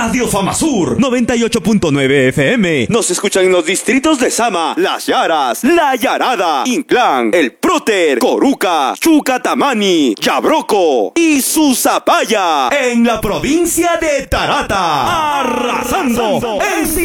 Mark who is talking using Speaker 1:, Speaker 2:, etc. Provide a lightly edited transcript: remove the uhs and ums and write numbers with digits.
Speaker 1: Radio Fama Sur 98.9 FM. Nos escuchan en los distritos de Sama, Las Yaras, La Yarada, Inclán, El Próter, Coruca, Chucatamani, Yabroco y Susapaya, en la provincia de Tarata, arrasando en